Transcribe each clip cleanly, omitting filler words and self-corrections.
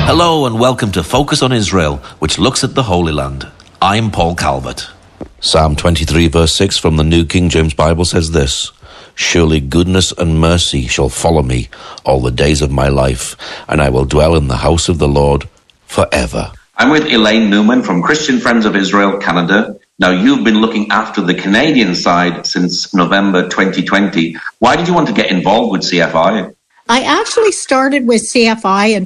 Hello and welcome to Focus on Israel, which looks at the Holy Land. I'm Paul Calvert. Psalm 23 verse 6 from the New King James Bible says this: "Surely goodness and mercy shall follow me all the days of my life, and I will dwell in the house of the Lord forever." I'm with Elaine Newman from Christian Friends of Israel, Canada. Now, you've been looking after the Canadian side since November 2020. Why did you want to get involved with CFI? I actually started with CFI in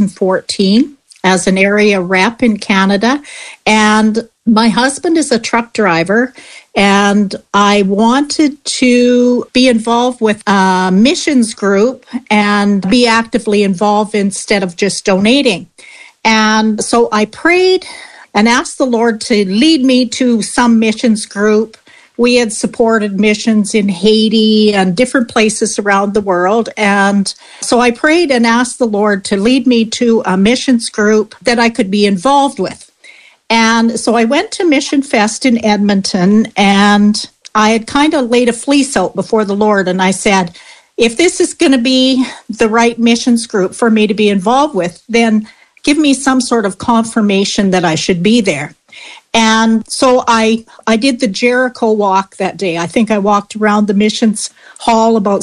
2014 as an area rep in Canada, and my husband is a truck driver, and I wanted to be involved with a missions group and be actively involved instead of just donating. And so I prayed and asked the Lord to lead me to some missions group. We had supported missions in Haiti and different places around the world. And so I prayed and asked the Lord to lead me to a missions group that I could be involved with. And so I went to Mission Fest in Edmonton, and I had kind of laid a fleece out before the Lord. And I said, if this is going to be the right missions group for me to be involved with, then give me some sort of confirmation that I should be there. And so I did the Jericho walk that day. I think I walked around the missions hall about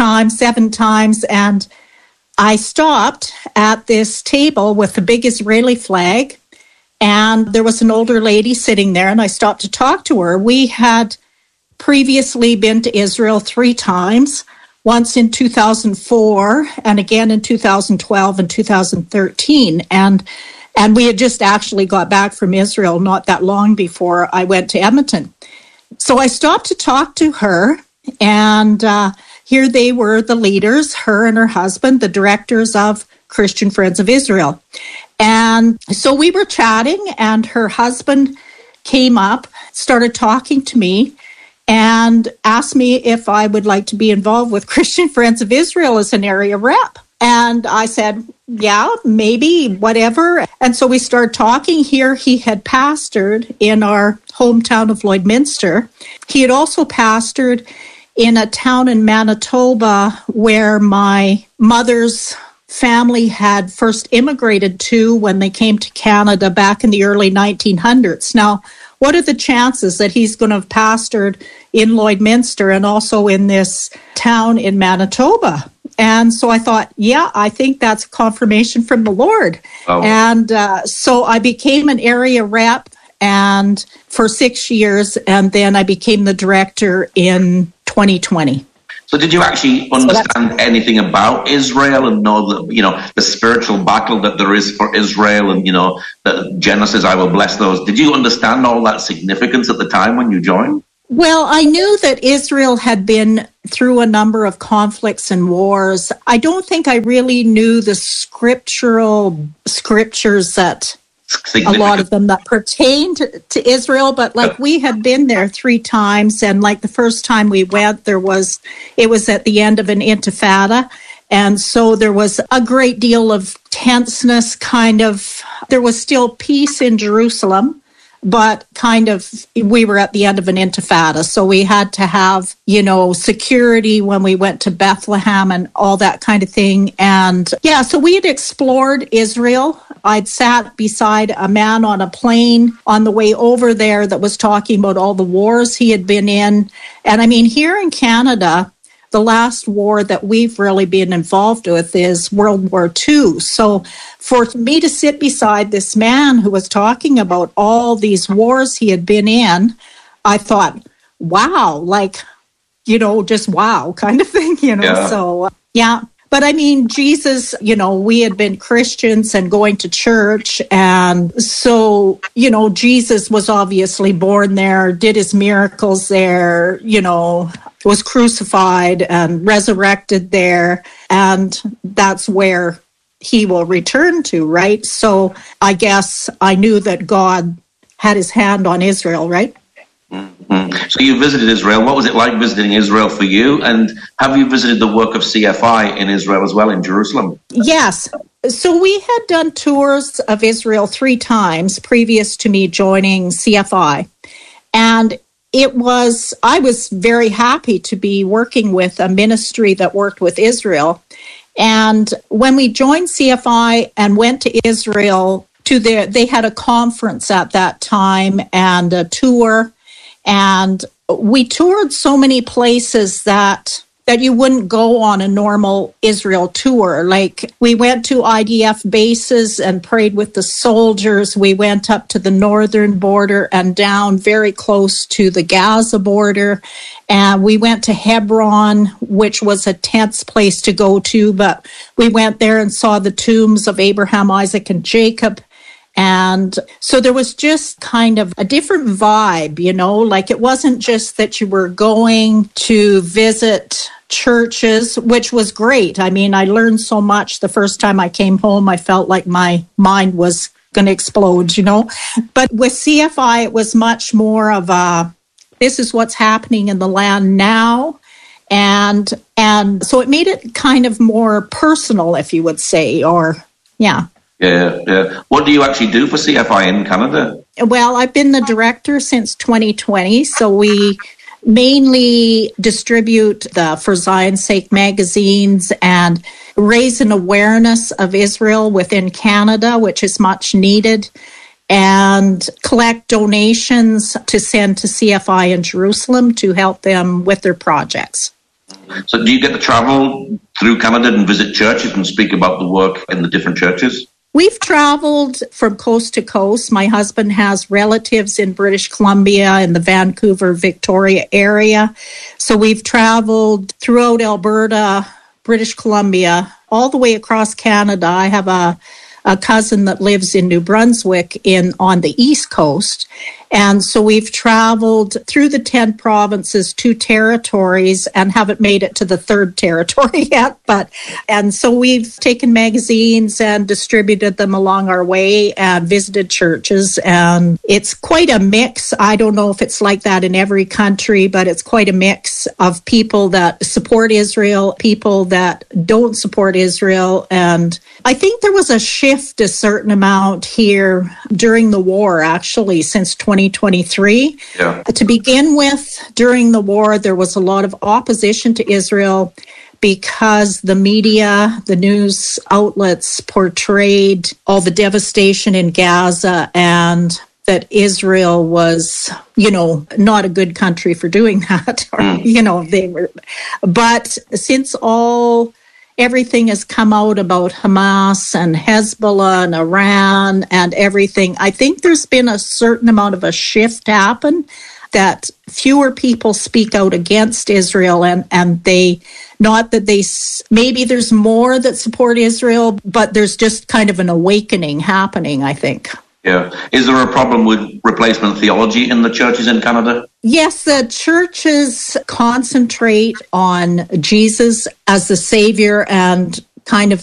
7 times, and I stopped at this table with the big Israeli flag, and there was an older lady sitting there, and I stopped to talk to her. We had previously been to Israel 3 times, once in 2004 and again in 2012 and 2013. And we had just actually got back from Israel not that long before I went to Edmonton. So I stopped to talk to her, and here they were, the leaders, her and her husband, the directors of Christian Friends of Israel. And so we were chatting, and her husband came up, started talking to me, and asked me if I would like to be involved with Christian Friends of Israel as an area rep. And I said, yeah, maybe, whatever. And so we started talking here. He had pastored in our hometown of Lloydminster. He had also pastored in a town in Manitoba where my mother's family had first immigrated to when they came to Canada back in the early 1900s. Now, what are the chances that he's going to have pastored in Lloydminster and also in this town in Manitoba? And so I thought, yeah, I think that's confirmation from the Lord. Oh. And so I became an area rep and for 6 years, and then I became the director in 2020. So did you actually understand anything about Israel and know that, the spiritual battle that there is for Israel and, the Genesis, I will bless those? Did you understand all that significance at the time when you joined? Well, I knew that Israel had been through a number of conflicts and wars. I don't think I really knew the scriptures that a lot of them that pertained to Israel, but we had been there 3 times, and the first time we went, it was at the end of an intifada, and so there was a great deal of tenseness, there was still peace in Jerusalem, but we were at the end of an intifada, so we had to have, security when we went to Bethlehem and all that kind of thing. And yeah, so we had explored Israel. I'd sat beside a man on a plane on the way over there that was talking about all the wars he had been in. And I mean, here in Canada, the last war that we've really been involved with is World War II. So for me to sit beside this man who was talking about all these wars he had been in, I thought, wow, just wow kind of thing, Yeah. So, yeah. But I mean, Jesus, we had been Christians and going to church. And so, Jesus was obviously born there, did his miracles there, was crucified and resurrected there. And that's where he will return to, right? So I guess I knew that God had his hand on Israel, right? Mm-hmm. So you visited Israel. What was it like visiting Israel for you? And have you visited the work of CFI in Israel as well, in Jerusalem? Yes. So we had done tours of Israel 3 times previous to me joining CFI. And I was very happy to be working with a ministry that worked with Israel. And when we joined CFI and went to Israel, they had a conference at that time and a tour. And we toured so many places that you wouldn't go on a normal Israel tour. Like, we went to IDF bases and prayed with the soldiers. We went up to the northern border and down very close to the Gaza border. And we went to Hebron, which was a tense place to go to, but we went there and saw the tombs of Abraham, Isaac, and Jacob. And so there was just kind of a different vibe, like it wasn't just that you were going to visit churches, which was great. I mean, I learned so much. The first time I came home, I felt like my mind was going to explode, But with CFI, it was much more of this is what's happening in the land now. And so it made it kind of more personal, if you would say, yeah. Yeah. What do you actually do for CFI in Canada? Well, I've been the director since 2020, so we mainly distribute the For Zion's Sake magazines and raise an awareness of Israel within Canada, which is much needed, and collect donations to send to CFI in Jerusalem to help them with their projects. So do you get to travel through Canada and visit churches and speak about the work in the different churches? We've traveled from coast to coast. My husband has relatives in British Columbia in the Vancouver, Victoria area. So we've traveled throughout Alberta, British Columbia, all the way across Canada. I have a cousin that lives in New Brunswick on the East Coast. And so we've traveled through the 10 provinces, 2 territories, and haven't made it to the 3rd territory yet. And so we've taken magazines and distributed them along our way and visited churches. And it's quite a mix. I don't know if it's like that in every country, but it's quite a mix of people that support Israel, people that don't support Israel. And I think there was a shift a certain amount here during the war, actually, since 2023. Yeah. To begin with, during the war, there was a lot of opposition to Israel because the media, the news outlets portrayed all the devastation in Gaza and that Israel was, not a good country for doing that. They were. But since everything has come out about Hamas and Hezbollah and Iran and everything, I think there's been a certain amount of a shift happen that fewer people speak out against Israel and they, not that they, maybe there's more that support Israel, but there's just kind of an awakening happening, I think. Yeah. Is there a problem with replacement theology in the churches in Canada? Yes, the churches concentrate on Jesus as the Savior and kind of